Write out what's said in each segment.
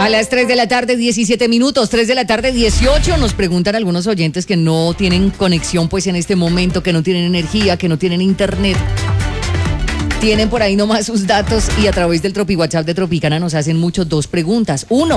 A las 3 de la tarde, 17 minutos, 3 de la tarde, 18, nos preguntan algunos oyentes que no tienen conexión pues en este momento, que no tienen energía, que no tienen internet. Tienen por ahí nomás sus datos y a través del Tropi WhatsApp de Tropicana nos hacen dos preguntas. Uno,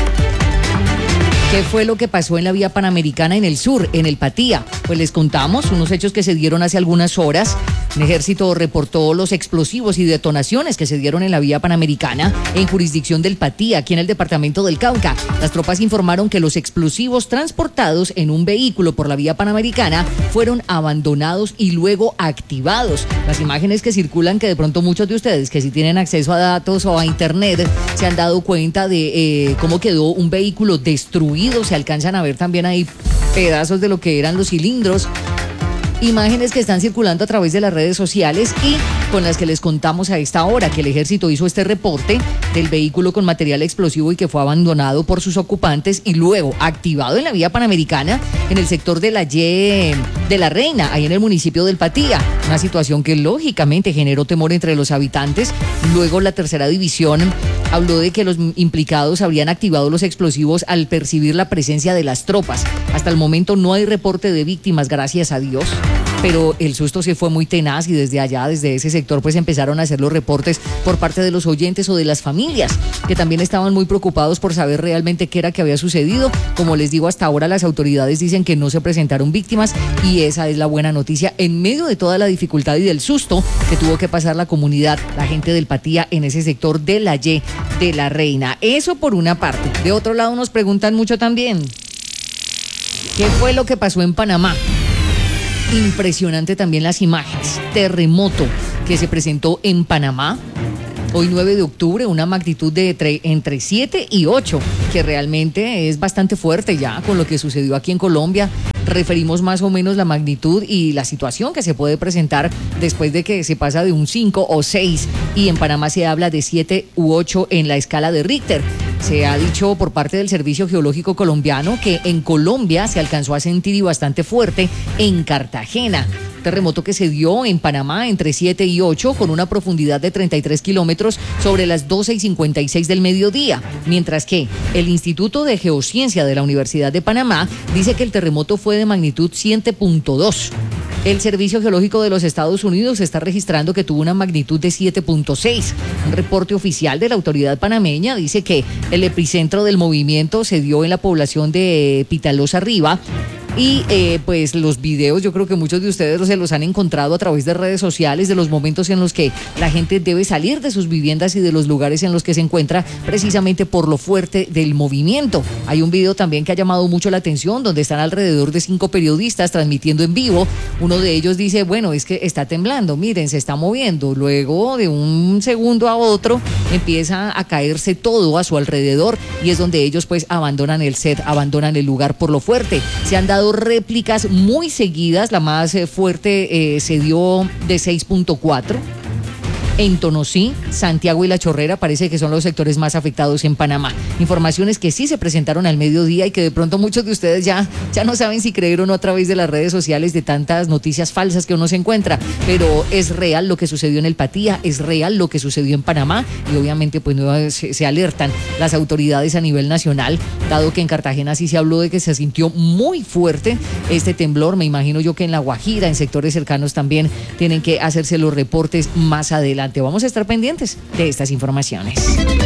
¿qué fue lo que pasó en la vía Panamericana en el sur, en el Patía? Pues les contamos unos hechos que se dieron hace algunas horas. El ejército reportó los explosivos y detonaciones que se dieron en la vía Panamericana en jurisdicción del Patía, aquí en el departamento del Cauca. Las tropas informaron que los explosivos transportados en un vehículo por la vía Panamericana fueron abandonados y luego activados. Las imágenes que circulan, que de pronto muchos de ustedes que sí tienen acceso a datos o a internet se han dado cuenta de cómo quedó un vehículo destruido. Se alcanzan a ver también ahí pedazos de lo que eran los cilindros. Imágenes que están circulando a través de las redes sociales y con las que les contamos a esta hora que el ejército hizo este reporte del vehículo con material explosivo y que fue abandonado por sus ocupantes y luego activado en la vía Panamericana en el sector de la Y de la Reina, ahí en el municipio del Patía. Una situación que lógicamente generó temor entre los habitantes. Luego la tercera división habló de que los implicados habrían activado los explosivos al percibir la presencia de las tropas. Hasta el momento no hay reporte de víctimas, gracias a Dios, pero el susto se fue muy tenaz y desde allá, desde ese sector, pues empezaron a hacer los reportes por parte de los oyentes o de las familias, que también estaban muy preocupados por saber realmente qué era que había sucedido. Como les digo, hasta ahora las autoridades dicen que no se presentaron víctimas y esa es la buena noticia en medio de toda la dificultad y del susto que tuvo que pasar la comunidad, la gente del Patía en ese sector de la Y de la Reina. Eso por una parte. De otro lado nos preguntan mucho también, ¿qué fue lo que pasó en Panamá? Impresionante también las imágenes. Terremoto que se presentó en Panamá hoy 9 de octubre, una magnitud de entre 7 y 8, que realmente es bastante fuerte ya con lo que sucedió aquí en Colombia. Referimos más o menos la magnitud y la situación que se puede presentar después de que se pasa de un 5 o 6 y en Panamá se habla de 7 u 8 en la escala de Richter. Se ha dicho por parte del Servicio Geológico Colombiano que en Colombia se alcanzó a sentir y bastante fuerte en Cartagena. Terremoto que se dio en Panamá entre 7 y 8 con una profundidad de 33 kilómetros sobre las 12:56 del mediodía, mientras que el Instituto de Geociencia de la Universidad de Panamá dice que el terremoto fue de magnitud 7.2. El Servicio Geológico de los Estados Unidos está registrando que tuvo una magnitud de 7.6. Un reporte oficial de la autoridad panameña dice que el epicentro del movimiento se dio en la población de Pitalosa Arriba. Y pues los videos, yo creo que muchos de ustedes se los han encontrado a través de redes sociales, de los momentos en los que la gente debe salir de sus viviendas y de los lugares en los que se encuentra precisamente por lo fuerte del movimiento. Hay un video también que ha llamado mucho la atención donde están alrededor de 5 periodistas transmitiendo en vivo. Uno de ellos dice, bueno, es que está temblando, miren, se está moviendo. Luego de un segundo a otro empieza a caerse todo a su alrededor y es donde ellos pues abandonan el set, abandonan el lugar por lo fuerte. Se han dado réplicas muy seguidas, la más fuerte se dio de 6.4 en Tonosí, Santiago y La Chorrera, parece que son los sectores más afectados en Panamá. Informaciones que sí se presentaron al mediodía y que de pronto muchos de ustedes ya no saben si creer o no a través de las redes sociales de tantas noticias falsas que uno se encuentra, pero es real lo que sucedió en el Patía, es real lo que sucedió en Panamá y obviamente pues se alertan las autoridades a nivel nacional, dado que en Cartagena sí se habló de que se sintió muy fuerte este temblor. Me imagino yo que en La Guajira, en sectores cercanos también tienen que hacerse los reportes más adelante. Vamos a estar pendientes de estas informaciones.